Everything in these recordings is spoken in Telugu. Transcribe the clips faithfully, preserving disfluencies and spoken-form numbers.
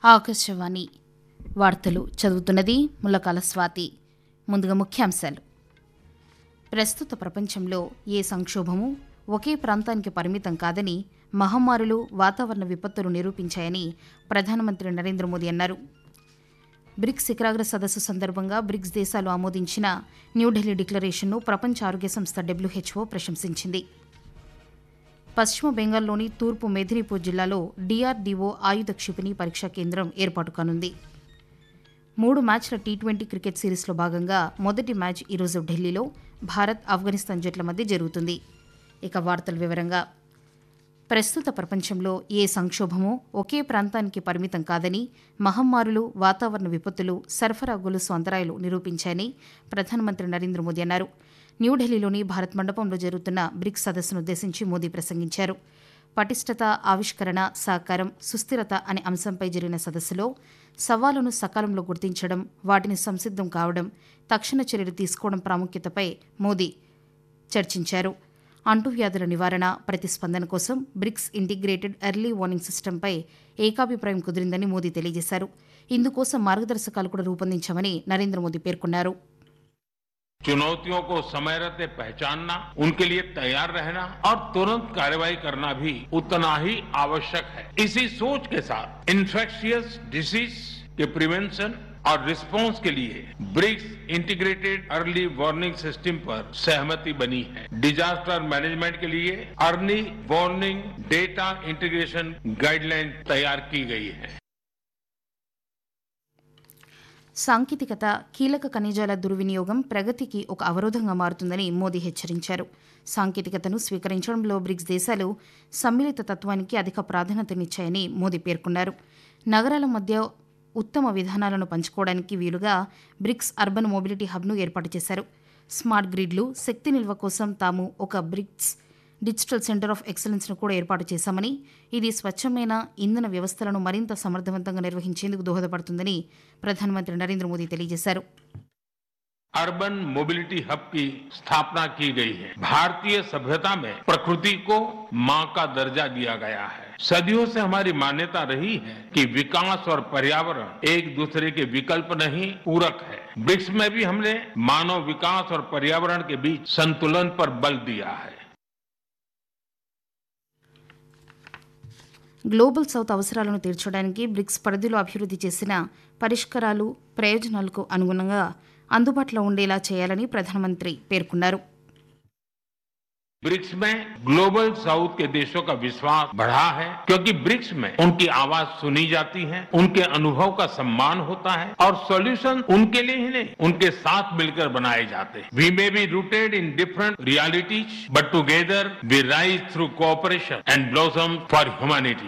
ఆకాశవాణి వార్తలు చదువుతున్నది ముల్లకాల స్వాతి. ముందుగా ముఖ్యాంశాలు. ప్రస్తుత ప్రపంచంలో ఏ సంక్షోభము ఒకే ప్రాంతానికి పరిమితం కాదని మహమ్మారులు, వాతావరణ విపత్తులు నిరూపించాయని ప్రధానమంత్రి నరేంద్ర మోదీ అన్నారు. బ్రిక్స్ శిఖరాగ్ర సదస్సు సందర్భంగా బ్రిక్స్ దేశాలు ఆమోదించిన న్యూఢిల్లీ డిక్లరేషన్ను ప్రపంచ ఆరోగ్య సంస్థ డబ్ల్యూహెచ్ఓ ప్రశంసించింది. పశ్చిమ బెంగాల్లోని తూర్పు మెదినీపూర్ జిల్లాలో డీఆర్డీఓ ఆయుధ క్షిపణి పరీక్షా కేంద్రం ఏర్పాటు కానుంది. మూడు మ్యాచ్ల టీ ట్వంటీ క్రికెట్ సిరీస్లో భాగంగా మొదటి మ్యాచ్ ఈరోజు ఢిల్లీలో భారత్, ఆఫ్ఘనిస్తాన్ జట్ల మధ్య జరుగుతుంది. ఇక వార్తల వివరంగా. ప్రస్తుత ప్రపంచంలో ఏ సంక్షోభమూ ఒకే ప్రాంతానికి పరిమితం కాదని మహమ్మారులు, వాతావరణ విపత్తులు, సరఫరా గొలుసు అంతరాయాలు నిరూపించాయని ప్రధానమంత్రి నరేంద్ర మోదీ అన్నారు. న్యూఢిల్లీలోని భారత్ మండపంలో జరుగుతున్న బ్రిక్స్ సదస్సును ఉద్దేశించి మోదీ ప్రసంగించారు. పటిష్టత, ఆవిష్కరణ, సహకారం, సుస్థిరత అనే అంశంపై జరిగిన సదస్సులో సవాళ్లను సకాలంలో గుర్తించడం, వాటిని సంసిద్ధం కావడం, తక్షణ చర్యలు తీసుకోవడం ప్రాముఖ్యతపై మోదీ చర్చించారు. అంటువ్యాధుల నివారణ, ప్రతిస్పందన కోసం బ్రిక్స్ ఇంటిగ్రేటెడ్ ఎర్లీ వార్నింగ్ సిస్టంపై ఏకాభిప్రాయం కుదిరిందని మోదీ తెలియజేశారు. ఇందుకోసం మార్గదర్శకాలు కూడా రూపొందించామని నరేంద్ర మోదీ పేర్కొన్నారు. चुनौतियों को समय रहते पहचानना, उनके लिए तैयार रहना और तुरंत कार्रवाई करना भी उतना ही आवश्यक है. इसी सोच के साथ इन्फेक्शियस डिसीज के प्रिवेंशन और रिस्पांस के लिए BRICS integrated early warning system पर सहमति बनी है. डिजास्टर मैनेजमेंट के लिए early warning data integration guideline तैयार की गई है. సాంకేతికత, కీలక ఖనిజాల దుర్వినియోగం ప్రగతికి ఒక అవరోధంగా మారుతుందని మోదీ హెచ్చరించారు. సాంకేతికతను స్వీకరించడంలో బ్రిక్స్ దేశాలు సమ్మిళిత తత్వానికి అధిక ప్రాధాన్యతనిచ్చాయని మోదీ పేర్కొన్నారు. నగరాల మధ్య ఉత్తమ విధానాలను పంచుకోవడానికి వీలుగా బ్రిక్స్ అర్బన్ మొబిలిటీ హబ్ను ఏర్పాటు చేశారు. స్మార్ట్ గ్రిడ్లు, శక్తి నిల్వ కోసం తాము ఒక బ్రిక్స్ డిజిటల్ సెంటర్ ఆఫ్ ఎక్సలెన్స్ను కూడా ఏర్పాటు చేశామని, ఇది స్వచ్ఛమైన ఇంధన వ్యవస్థలను మరింత సమర్థవంతంగా నిర్వహించేందుకు దోహదపడుతుందని ప్రధానమంత్రి నరేంద్ర మోదీ తెలియజేశారు. अर्बन मोबिलिटी हब की स्थापना की गई है. भारतीय सभ्यता में प्रकृति को मां का दर्जा दिया गया है. सदियों से हमारी मान्यता रही है कि विकास और पर्यावरण एक दूसरे के विकल्प नहीं, पूरक है. ब्रिक्स में भी हमने मानव विकास और पर्यावरण के बीच संतुलन पर बल दिया है. గ్లోబల్ సౌత్ అవసరాలను తీర్చడానికి బ్రిక్స్ పరిధిలో అభివృద్ధి చేసిన పరిష్కారాలు ప్రయోజనాలకు అనుగుణంగా అందుబాటులో ఉండేలా చేయాలని ప్రధానమంత్రి పేర్కొన్నారు. ब्रिक्स में ग्लोबल साउथ के देशों का विश्वास बढ़ा है, क्योंकि ब्रिक्स में उनकी आवाज सुनी जाती है, उनके अनुभव का सम्मान होता है और सॉल्यूशन उनके लिए ही नहीं, उनके साथ मिलकर बनाए जाते हैं. We may be rooted in different realities, but together we rise through cooperation and blossom for humanity.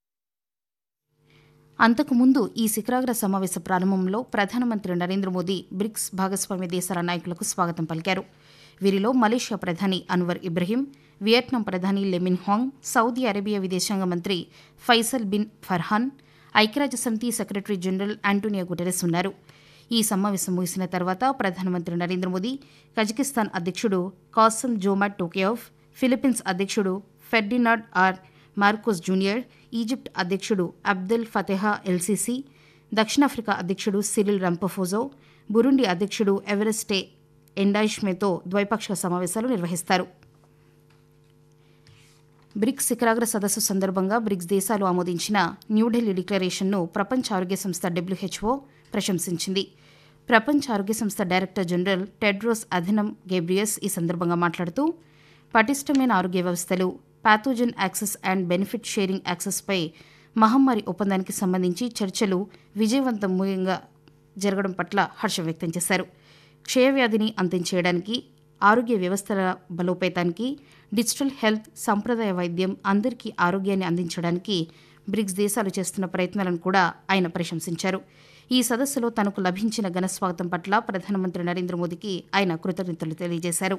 అంతకుముందు ఈ శిఖరాగ్ర సమావేశ ప్రారంభంలో ప్రధానమంత్రి నరేంద్ర మోదీ బ్రిక్స్ భాగస్వామ్య దేశాల నాయకులకు స్వాగతం పలికారు. వీరిలో మలేషియా ప్రధాని అన్వర్ ఇబ్రహీం, వియత్నాం ప్రధాని లెమిన్ హాంగ్, సౌదీ అరేబియా విదేశాంగ మంత్రి ఫైసల్ బిన్ ఫర్హాన్, ఐక్యరాజ్యసమితి సెక్రటరీ జనరల్ ఆంటోనియో గుటెరెస్ ఉన్నారు. ఈ సమావేశం ముగిసిన తర్వాత ప్రధానమంత్రి నరేంద్ర మోదీ కజకిస్తాన్ అధ్యక్షుడు కాసమ్ జోమాట్ టోకేయోవ్, ఫిలిప్పీన్స్ అధ్యక్షుడు Ferdinand are Marcos junior, Egypt అధ్యక్షుడు అబ్దెల్ ఫతెహా ఎల్సిసి, దక్షిణాఫ్రికా అధ్యక్షుడు సిరిల్ రంపఫోజో, బురుండి అధ్యక్షుడు ఎవరెస్టే ఎండాయిష్మేతో ద్వైపాక్షిక సమావేశాలు నిర్వహిస్తారు. బ్రిక్స్ శిఖరాగ్ర సదస్సు సందర్భంగా బ్రిక్స్ దేశాలు ఆమోదించిన న్యూఢిల్లీ డిక్లరేషన్ను ప్రపంచ ఆరోగ్య సంస్థ డబ్ల్యూహెచ్ఓ ప్రశంసించింది. ప్రపంచ ఆరోగ్య సంస్థ డైరెక్టర్ జనరల్ టెడ్రోస్ అథెనమ్ గేబ్రియస్ ఈ సందర్భంగా మాట్లాడుతూ, పటిష్టమైన ఆరోగ్య వ్యవస్థలు, pathogen access and benefit sharing యాక్సెస్పై మహమ్మారి ఒప్పందానికి సంబంధించి చర్చలు విజయవంతంగా జరగడం పట్ల హర్షం వ్యక్తం చేశారు. క్షయవ్యాధిని అంతం చేయడానికి, ఆరోగ్య వ్యవస్థల బలోపేతానికి, డిజిటల్ హెల్త్, సంప్రదాయ వైద్యం, అందరికీ ఆరోగ్యాన్ని అందించడానికి బ్రిక్స్ దేశాలు చేస్తున్న ప్రయత్నాలను కూడా ఆయన ప్రశంసించారు. ఈ సదస్సులో తనకు లభించిన ఘన స్వాగతం పట్ల ప్రధానమంత్రి నరేంద్ర మోదీకి ఆయన కృతజ్ఞతలు తెలియజేశారు.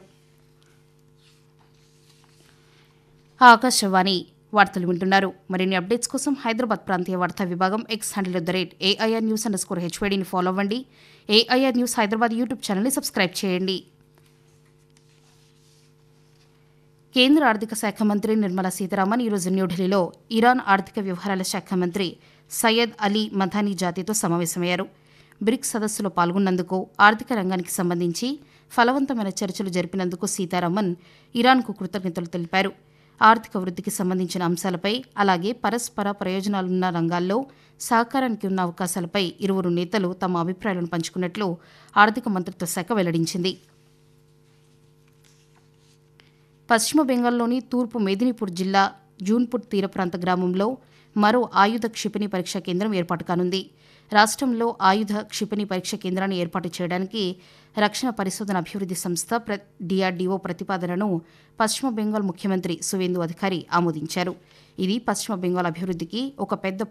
ఆకాశవాణి వార్తలు వింటున్నారు. మరిన్ని అప్డేట్స్ కోసం హైదరాబాద్ ప్రాంతీయ వార్తా విభాగం X handle at the rate AIR news under score హెచ్వేడీని follow అవ్వండి. ఏఐఆర్ న్యూస్ హైదరాబాద్ యూట్యూబ్ ఛానల్ని సబ్స్క్రైబ్ చేయండి. కేంద్ర ఆర్థిక శాఖ మంత్రి నిర్మలా సీతారామన్ ఈరోజు న్యూఢిల్లీలో ఇరాన్ ఆర్థిక వ్యవహారాల శాఖ మంత్రి సయ్యద్ అలీ మథానీ జాతితో సమావేశమయ్యారు. బ్రిక్స్ సదస్సులో పాల్గొన్నందుకు, ఆర్థిక రంగానికి సంబంధించి ఫలవంతమైన చర్చలు జరిపినందుకు సీతారామన్ ఇరాన్కు కృతజ్ఞతలు తెలిపారు. ఆర్థిక వృద్ధికి సంబంధించిన అంశాలపై, అలాగే పరస్పర ప్రయోజనాలున్న రంగాల్లో సహకారానికి ఉన్న అవకాశాలపై ఇరువురు నేతలు తమ అభిప్రాయాలను పంచుకున్నట్లు ఆర్థిక మంత్రిత్వ శాఖ వెల్లడించింది. పశ్చిమ బెంగాల్లోని తూర్పు మేదినీపూర్ జిల్లా జూన్పుట్ తీర ప్రాంత గ్రామంలో మరో ఆయుధ క్షిపణి పరీక్షా కేంద్రం ఏర్పాటు కానుంది. రాష్ట్రంలో ఆయుధ క్షిపణి పరీక్ష కేంద్రాన్ని ఏర్పాటు చేయడానికి రక్షణ పరిశోధన అభివృద్ధి సంస్థ ప్ర డిఆర్డీఓ ప్రతిపాదనను పశ్చిమ బెంగాల్ ముఖ్యమంత్రి సువేందు అధికారి ఆమోదించారు. ఇది పశ్చిమ బెంగాల్ అభివృద్ధికి ఒక పెద్ద